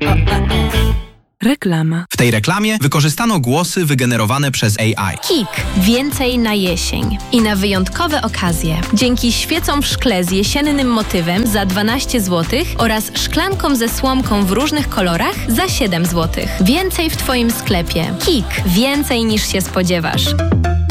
Reklama. W tej reklamie wykorzystano głosy wygenerowane przez AI. KIK. Więcej na jesień. I na wyjątkowe okazje. Dzięki świecom w szkle z jesiennym motywem za 12 zł oraz szklankom ze słomką w różnych kolorach za 7 zł. Więcej w Twoim sklepie. KIK. Więcej niż się spodziewasz.